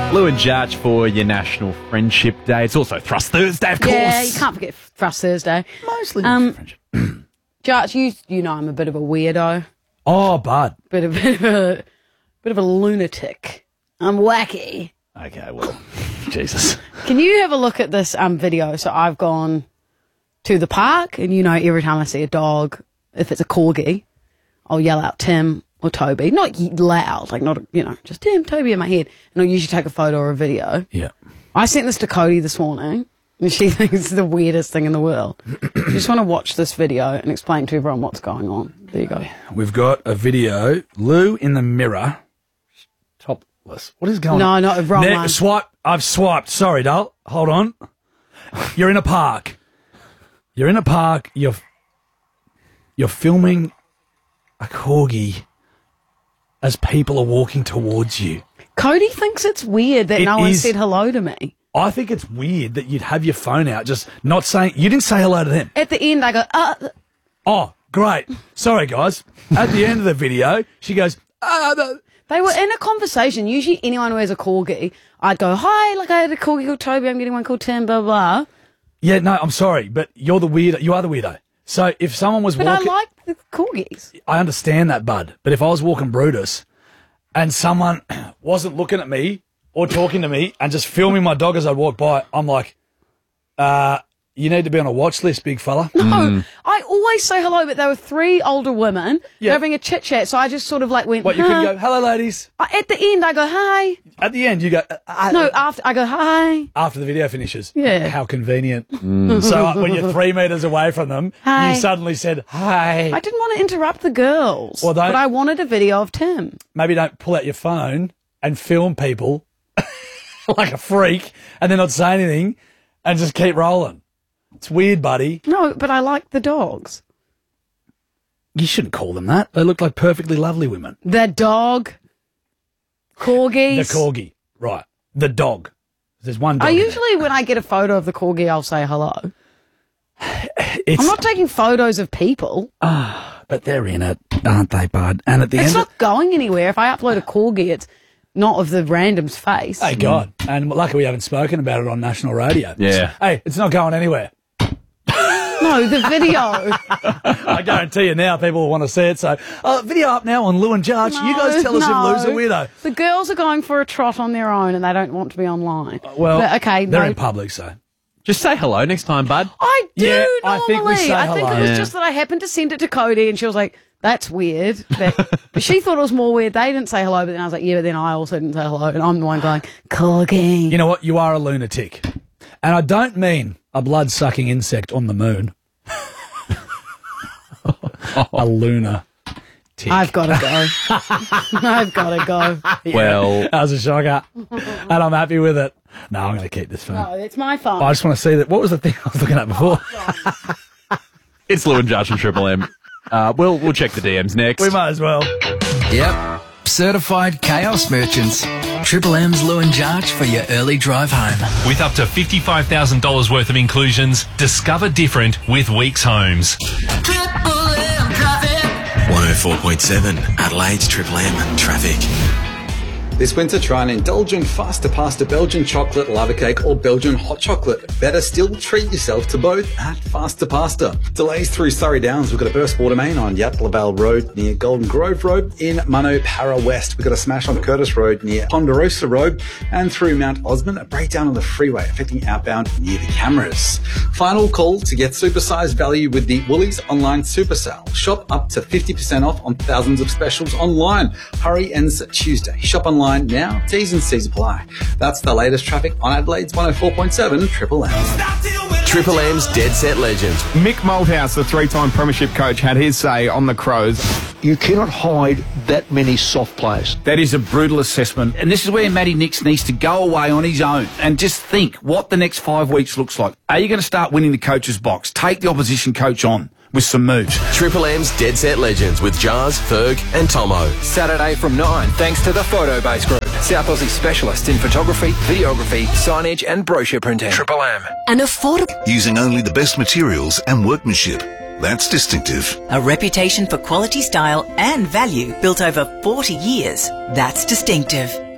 Lou and Jarch for your National Friendship Day. It's also Thrust Thursday, of course. Yeah, you can't forget Thrust Thursday. Mostly friendship. Jarch, you know I'm a bit of a weirdo. Oh, bud. Bit of a lunatic. I'm wacky. Okay, well, Jesus. Can you have a look at this video? So I've gone to the park, and every time I see a dog, if it's a corgi, I'll yell out Tim or Toby. Not loud, like not, just Tim, Toby in my head. And I'll usually take a photo or a video. Yeah. I sent this to Cody this morning, and she thinks it's the weirdest thing in the world. You just want to watch this video and explain to everyone what's going on. There you go. We've got a video. Lou in the mirror. Topless. What is going on? No, not wrong one. Swipe. I've swiped. Sorry, doll. Hold on. You're in a park. You're filming a corgi as people are walking towards you. Cody thinks it's weird that no one said hello to me. I think it's weird that you'd have your phone out, just not saying. You didn't say hello to them. At the end, I go, Oh, great. Sorry, guys. At the end of the video, she goes, They were in a conversation. Usually anyone who has a corgi, I'd go, hi, like I had a corgi called Toby, I'm getting one called Tim, blah, blah. Yeah, no, I'm sorry, but you're the weirdo. You are the weirdo. So if someone was walking... But I like the corgis. I understand that, bud. But if I was walking Brutus and someone wasn't looking at me or talking to me and just filming my dog as I walk by, I'm like, you need to be on a watch list, big fella. No, I always say hello, but there were three older women having a chit-chat, so I just sort of like went, What, you couldn't go, hello, ladies? At the end, I go, hi. At the end, you go... No, after I go, hi. After the video finishes. Yeah. How convenient. So when you're 3 metres away from them, Hi. you suddenly said, hi. I didn't want to interrupt the girls, Well, but I wanted a video of Tim. Maybe don't pull out your phone and film people like a freak and then not say anything and just keep rolling. It's weird, buddy. No, but I like the dogs. You shouldn't call them that. They look like perfectly lovely women. The dog. Corgis. The corgi. Right. The dog. There's one dog. Usually when I get a photo of the corgi, I'll say hello. I'm not taking photos of people. But they're in it, aren't they, bud? And at the It's end... not going anywhere. If I upload a corgi, it's not of the random's face. Hey, God. And lucky we haven't spoken about it on national radio. Yeah. Hey, it's not going anywhere. No, the video. I guarantee you now people will want to see it. So, video up now on Lou and Jarch. You guys tell us if Lou's a weirdo. The girls are going for a trot on their own and they don't want to be online. They're in public, so. Just say hello next time, bud. I do Yeah, normally. I think we say I think hello. it was Yeah. just that I happened to send it to Cody and she was like, that's weird. But she thought it was more weird. They didn't say hello, but then I was like, yeah, but then I also didn't say hello. And I'm the one going, corgi. You know what? You are a lunatic. And I don't mean a blood-sucking insect on the moon. A lunar tick. I've got to go. I've got to go. Well, That was a shocker. And I'm happy with it. No, I'm going to keep this phone. No, it's my phone. I just want to see that. What was the thing I was looking at before? it's Lou and Jarch from Triple M. We'll check the DMs next. We might as well. Yep. Certified chaos merchants. Triple M's Lou and Jarch for your early drive home. With up to $55,000 worth of inclusions, discover different with Weeks Homes. 104.7 Adelaide's Triple M traffic. This winter, try an indulgent faster pasta Belgian chocolate lava cake or Belgian hot chocolate. Better still, treat yourself to both at Faster Pasta. Delays through Surrey Downs. We've got a burst water main on Yat Laval Road near Golden Grove Road in Mano Para West. We've got a smash on Curtis Road near Ponderosa Road and through Mount Osmond. A breakdown on the freeway affecting outbound near the cameras. Final call to get supersized value with the Woolies Online Super Sale. Shop up to 50% off on thousands of specials online. Hurry ends Tuesday. Shop online now. T's and C's apply. That's the latest traffic on Adelaide's 104.7 Triple M. Triple M's Dead Set Legends. Mick Malthouse, the three-time premiership coach, had his say on the Crows. You cannot hide that many soft players. That is a brutal assessment. And this is where Matty Nix needs to go away on his own and just think what the next 5 weeks looks like. Are you going to start winning the coach's box? Take the opposition coach on with some moves. Triple M's Dead Set Legends with Jars, Ferg and Tomo. Saturday from 9, thanks to the Photobase Group. South Aussie specialists in photography, videography, signage and brochure printing. Triple M. An affordable... Using only the best materials and workmanship. That's distinctive. A reputation for quality, style and value built over 40 years. That's distinctive.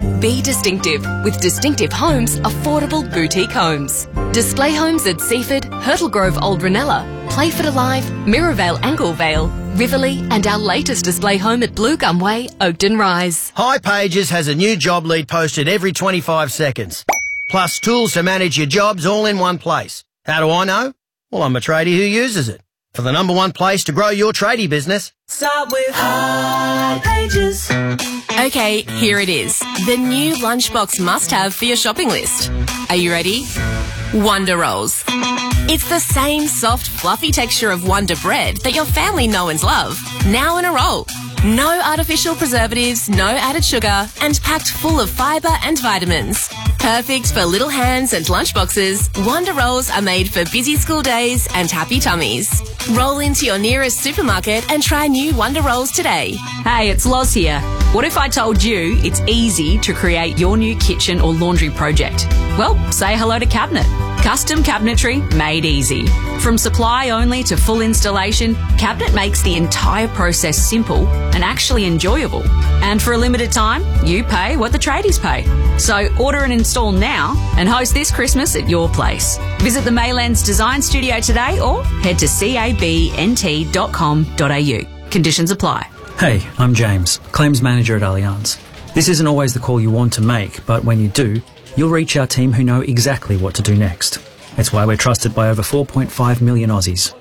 Be distinctive with Distinctive Homes affordable boutique homes. Display homes at Seaford, Hurtle Grove Old Ranella, Playford Alive, Mirrorvale Anglevale, Riverley, and our latest display home at Blue Gum Way, Oakden Rise. hipages has a new job lead posted every 25 seconds. Plus tools to manage your jobs all in one place. How do I know? Well, I'm a tradie who uses it. For the number one place to grow your tradie business, start with hipages. Okay, here it is. The new lunchbox must-have for your shopping list. Are you ready? Wonder Rolls. It's the same soft, fluffy texture of Wonder Bread that your family know and love, now in a roll. No artificial preservatives, no added sugar, and packed full of fibre and vitamins. Perfect for little hands and lunchboxes, Wonder Rolls are made for busy school days and happy tummies. Roll into your nearest supermarket and try new Wonder Rolls today. Hey, it's Loz here. What if I told you it's easy to create your new kitchen or laundry project? Well, say hello to Cabinet. Custom cabinetry made easy. From supply only to full installation, Cabinet makes the entire process simple and actually enjoyable. And for a limited time, you pay what the tradies pay. So order and install now and host this Christmas at your place. Visit the Maylands Design Studio today or head to cabnt.com.au. Conditions apply. Hey, I'm James, Claims Manager at Allianz. This isn't always the call you want to make, but when you do, you'll reach our team who know exactly what to do next. It's why we're trusted by over 4.5 million Aussies.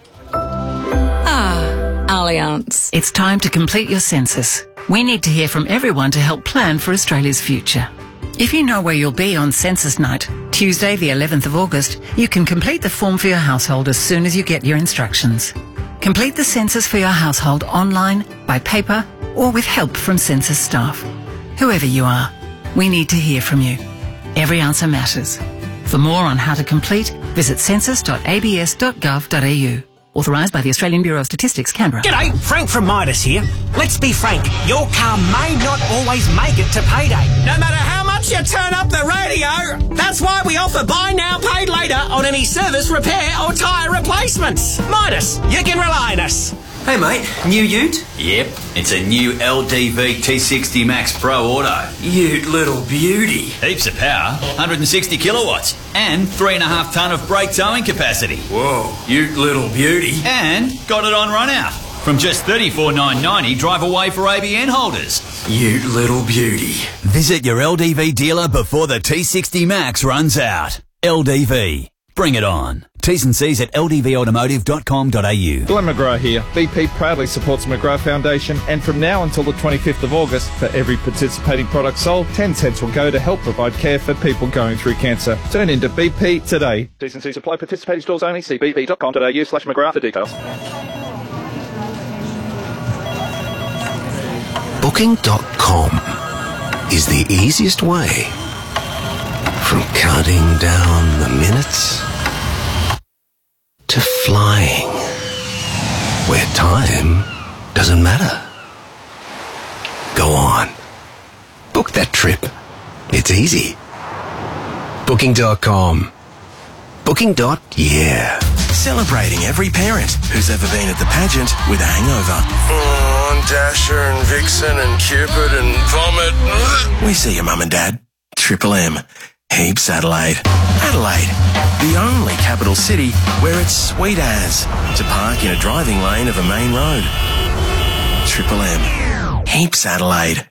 Allianz. It's time to complete your census. We need to hear from everyone to help plan for Australia's future. If you know where you'll be on census night, Tuesday the 11th of August, you can complete the form for your household as soon as you get your instructions. Complete the census for your household online, by paper, or with help from census staff. Whoever you are, we need to hear from you. Every answer matters. For more on how to complete, visit census.abs.gov.au. Authorised by the Australian Bureau of Statistics, Canberra. G'day, Frank from Midas here. Let's be frank, your car may not always make it to payday. No matter how much you turn up the radio, that's why we offer buy now, paid later on any service, repair or tyre replacements. Midas, you can rely on us. Hey mate, new ute? Yep, it's a new LDV T60 Max Pro Auto. Ute little beauty. Heaps of power, 160 kilowatts, and 3.5 tonne of brake towing capacity. Whoa, ute little beauty. And got it on run out. From just $34,990 drive away for ABN holders. Ute little beauty. Visit your LDV dealer before the T60 Max runs out. LDV. Bring it on. T's and C's at ldvautomotive.com.au. Glenn McGrath here. BP proudly supports McGrath Foundation, and from now until the 25th of August, for every participating product sold, 10 cents will go to help provide care for people going through cancer. Turn into BP today. T's and C's apply. Participating stores only. See bp.com.au/McGrath for details. Booking.com is the easiest way from counting down the minutes to flying, where time doesn't matter. Go on. Book that trip. It's easy. Booking.com. Booking.yeah. Celebrating every parent who's ever been at the pageant with a hangover. Dasher and Vixen and Cupid and Vomit. We see you, Mum and Dad. Triple M. Heaps Adelaide. Adelaide, the only capital city where it's sweet as to park in a driving lane of a main road. Triple M. Heaps Adelaide.